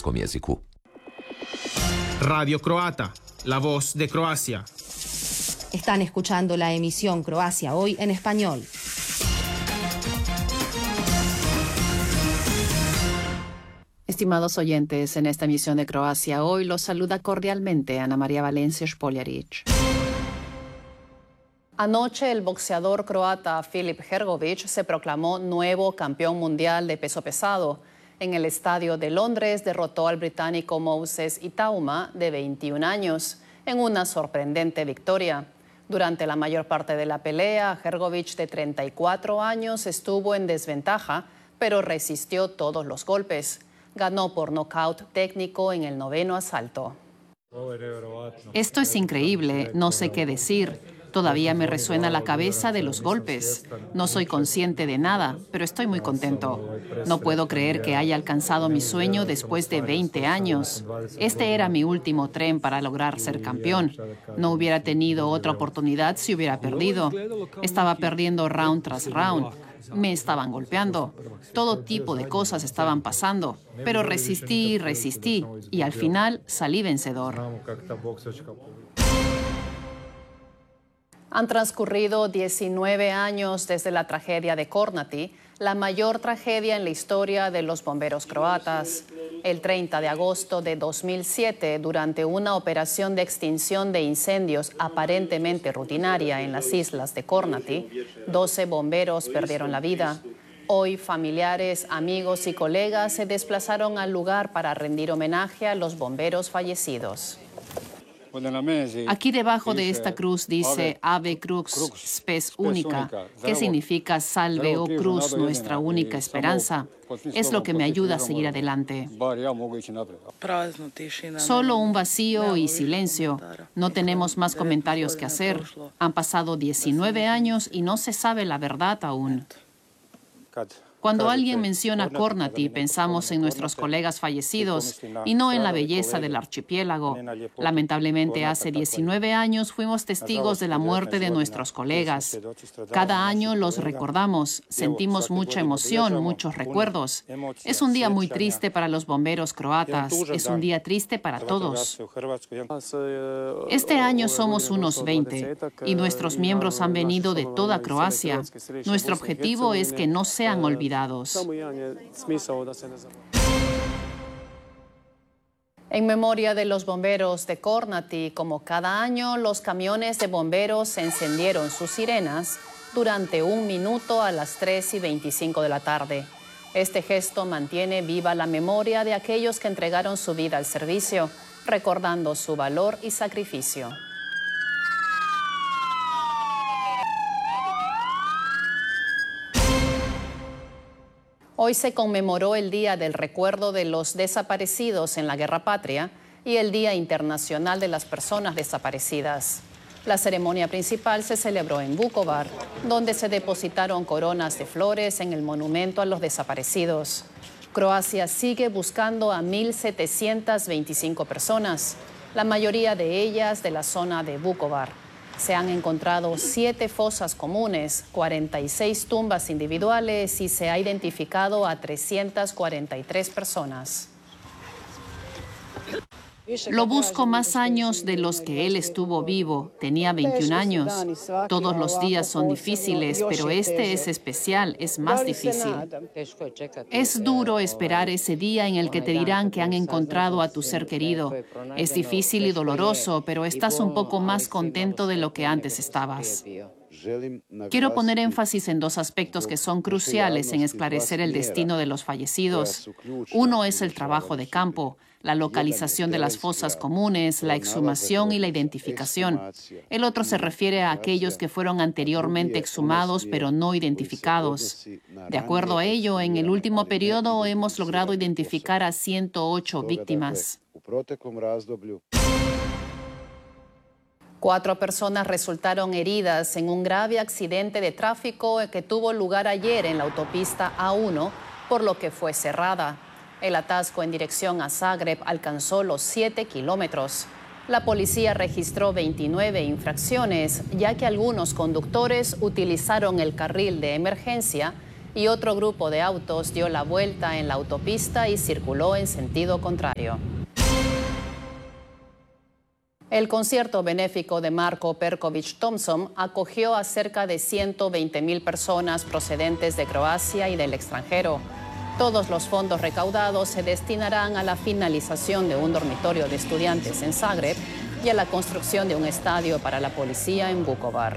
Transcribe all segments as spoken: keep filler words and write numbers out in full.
hrvatskom jeziku. Radio Croata, la voz de Croacia. Están escuchando la emisión Croacia Hoy en español. Estimados oyentes, en esta emisión de Croacia Hoy los saluda cordialmente Ana María Valencia Špoljarić. Anoche el boxeador croata Filip Hrgović se proclamó nuevo campeón mundial de peso pesado. En el estadio de Londres derrotó al británico Moses Itauma, de veintiún años, en una sorprendente victoria. Durante la mayor parte de la pelea, Hrgović, de treinta y cuatro años, estuvo en desventaja, pero resistió todos los golpes. Ganó por nocaut técnico en el noveno asalto. Esto es increíble, no sé qué decir. Todavía me resuena la cabeza de los golpes. No soy consciente de nada, pero estoy muy contento. No puedo creer que haya alcanzado mi sueño después de veinte años. Este era mi último tren para lograr ser campeón. No hubiera tenido otra oportunidad si hubiera perdido. Estaba perdiendo round tras round. Me estaban golpeando. Todo tipo de cosas estaban pasando. Pero resistí y resistí. Y al final salí vencedor. Han transcurrido diecinueve años desde la tragedia de Kornati, la mayor tragedia en la historia de los bomberos croatas. El treinta de agosto de dos mil siete, durante una operación de extinción de incendios aparentemente rutinaria en las islas de Kornati, doce bomberos perdieron la vida. Hoy, familiares, amigos y colegas se desplazaron al lugar para rendir homenaje a los bomberos fallecidos. Aquí debajo de esta cruz dice Ave Crux Spes Unica, que significa salve, oh cruz, nuestra única esperanza. Es lo que me ayuda a seguir adelante. Solo un vacío y silencio. No tenemos más comentarios que hacer. Han pasado diecinueve años y no se sabe la verdad aún. Cuando alguien menciona Kornati, pensamos en nuestros colegas fallecidos y no en la belleza del archipiélago. Lamentablemente, hace diecinueve años fuimos testigos de la muerte de nuestros colegas. Cada año los recordamos, sentimos mucha emoción, muchos recuerdos. Es un día muy triste para los bomberos croatas, es un día triste para todos. Este año somos unos veinte y nuestros miembros han venido de toda Croacia. Nuestro objetivo es que no sean olvidados. En memoria de los bomberos de Kornati, como cada año, los camiones de bomberos encendieron sus sirenas durante un minuto a las tres y veinticinco de la tarde. Este gesto mantiene viva la memoria de aquellos que entregaron su vida al servicio, recordando su valor y sacrificio. Hoy se conmemoró el Día del Recuerdo de los Desaparecidos en la Guerra Patria y el Día Internacional de las Personas Desaparecidas. La ceremonia principal se celebró en Vukovar, donde se depositaron coronas de flores en el monumento a los desaparecidos. Croacia sigue buscando a mil setecientas veinticinco personas, la mayoría de ellas de la zona de Vukovar. Se han encontrado siete fosas comunes, cuarenta y seis tumbas individuales y se ha identificado a trescientas cuarenta y tres personas. Lo busco más años de los que él estuvo vivo. Tenía veintiún años. Todos los días son difíciles, pero este es especial, es más difícil. Es duro esperar ese día en el que te dirán que han encontrado a tu ser querido. Es difícil y doloroso, pero estás un poco más contento de lo que antes estabas. Quiero poner énfasis en dos aspectos que son cruciales en esclarecer el destino de los fallecidos. Uno es el trabajo de campo, la localización de las fosas comunes, la exhumación y la identificación. El otro se refiere a aquellos que fueron anteriormente exhumados pero no identificados. De acuerdo a ello, en el último periodo hemos logrado identificar a ciento ocho víctimas. Cuatro personas resultaron heridas en un grave accidente de tráfico que tuvo lugar ayer en la autopista A uno, por lo que fue cerrada. El atasco en dirección a Zagreb alcanzó los siete kilómetros. La policía registró veintinueve infracciones, ya que algunos conductores utilizaron el carril de emergencia y otro grupo de autos dio la vuelta en la autopista y circuló en sentido contrario. El concierto benéfico de Marko Perković Thompson acogió a cerca de ciento veinte mil personas procedentes de Croacia y del extranjero. Todos los fondos recaudados se destinarán a la finalización de un dormitorio de estudiantes en Zagreb y a la construcción de un estadio para la policía en Vukovar.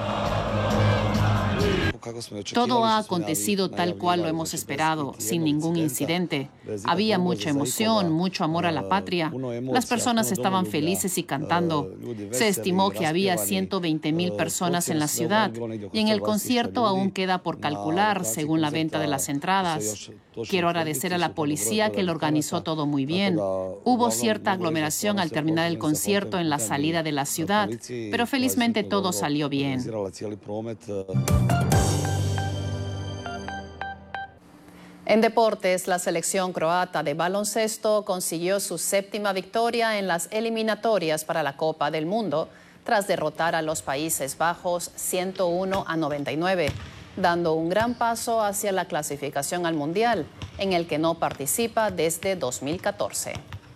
Todo ha acontecido tal cual lo hemos esperado, sin ningún incidente. Había mucha emoción, mucho amor a la patria. Las personas estaban felices y cantando. Se estimó que había ciento veinte mil personas en la ciudad y en el concierto aún queda por calcular según la venta de las entradas. Quiero agradecer a la policía que lo organizó todo muy bien. Hubo cierta aglomeración al terminar el concierto en la salida de la ciudad, pero felizmente todo salió bien. En deportes, la selección croata de baloncesto consiguió su séptima victoria en las eliminatorias para la Copa del Mundo tras derrotar a los Países Bajos ciento uno a noventa y nueve, dando un gran paso hacia la clasificación al Mundial, en el que no participa desde dos mil catorce.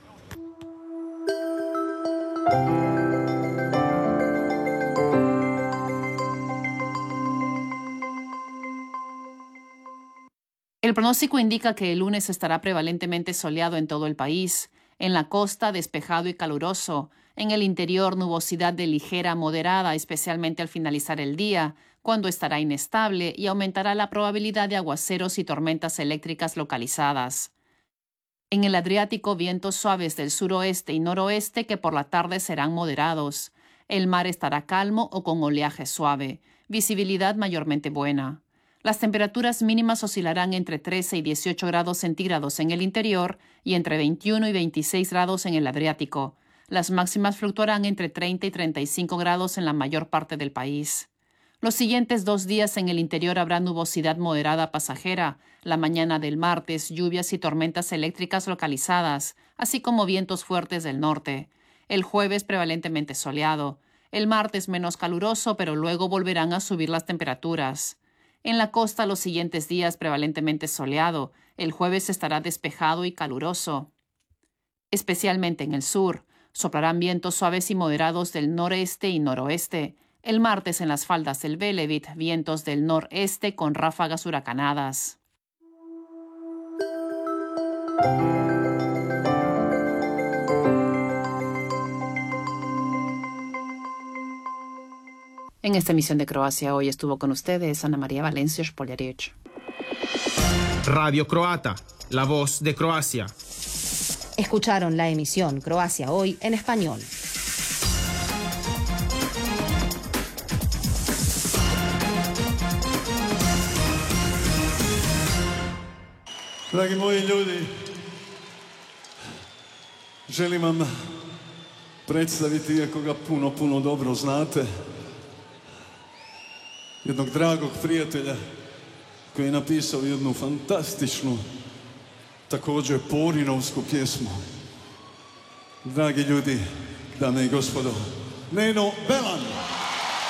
El pronóstico indica que el lunes estará prevalentemente soleado en todo el país. En la costa, despejado y caluroso. En el interior, nubosidad de ligera a moderada, especialmente al finalizar el día, cuando estará inestable y aumentará la probabilidad de aguaceros y tormentas eléctricas localizadas. En el Adriático, vientos suaves del suroeste y noroeste que por la tarde serán moderados. El mar estará calmo o con oleaje suave. Visibilidad mayormente buena. Las temperaturas mínimas oscilarán entre trece y dieciocho grados centígrados en el interior y entre veintiuno y veintiséis grados en el Adriático. Las máximas fluctuarán entre treinta y treinta y cinco grados en la mayor parte del país. Los siguientes dos días en el interior habrá nubosidad moderada pasajera. La mañana del martes, lluvias y tormentas eléctricas localizadas, así como vientos fuertes del norte. El jueves prevalentemente soleado. El martes menos caluroso, pero luego volverán a subir las temperaturas. En la costa los siguientes días prevalentemente soleado. El jueves estará despejado y caluroso. Especialmente en el sur, soplarán vientos suaves y moderados del noreste y noroeste. El martes en las faldas del Velebit, vientos del noreste con ráfagas huracanadas. En esta emisión de Croacia hoy estuvo con ustedes Ana María Valencia Špoljarić. Radio Croata, la voz de Croacia. Escucharon la emisión Croacia Hoy en español. Dragi moji ljudi, želim vam predstaviti, iako ga puno, puno dobro znate, jednog dragog prijatelja koji je napisao jednu fantastičnu, također porinovsku pjesmu. Dragi ljudi, dame i gospodo, Neno Belan.